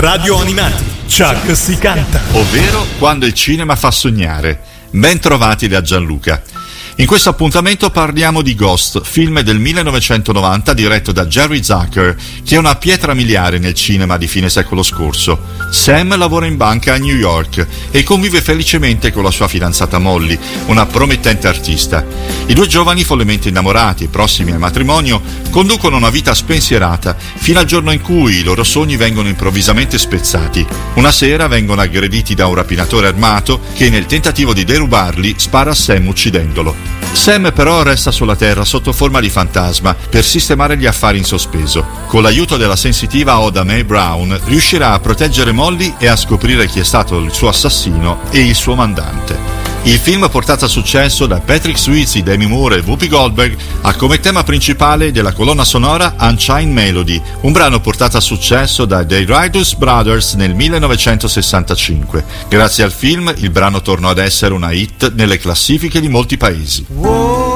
Radio Animati, Chuck si canta. Ovvero Quando il cinema fa sognare. Ben trovati da Gianluca. In questo appuntamento parliamo di Ghost, film del 1990 diretto da Jerry Zucker, che è una pietra miliare nel cinema di fine secolo scorso. Sam lavora in banca a New York e convive felicemente con la sua fidanzata Molly, una promettente artista. I due giovani, follemente innamorati e prossimi al matrimonio, conducono una vita spensierata fino al giorno in cui i loro sogni vengono improvvisamente spezzati. Una sera vengono aggrediti da un rapinatore armato che, nel tentativo di derubarli, spara a Sam uccidendolo. Sam però resta sulla terra sotto forma di fantasma per sistemare gli affari in sospeso. Con l'aiuto della sensitiva Oda Mae Brown riuscirà a proteggere Molly e a scoprire chi è stato il suo assassino e il suo mandante. Il film, portato a successo da Patrick Swayze, Demi Moore e Whoopi Goldberg, ha come tema principale della colonna sonora Unchained Melody, un brano portato a successo da The Righteous Brothers nel 1965. Grazie al film, il brano tornò ad essere una hit nelle classifiche di molti paesi.